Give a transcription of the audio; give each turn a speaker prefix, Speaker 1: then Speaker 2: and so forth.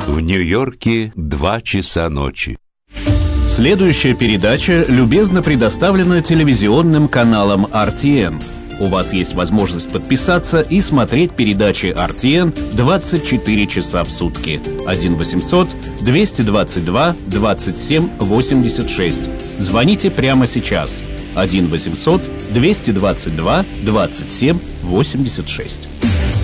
Speaker 1: В Нью-Йорке 2 часа ночи.
Speaker 2: Следующая передача любезно предоставлена телевизионным каналом RTN. У вас есть возможность подписаться и смотреть передачи RTN 24 часа в сутки. 1-800-222-27-86. Звоните прямо сейчас. 1-800-222-27-86.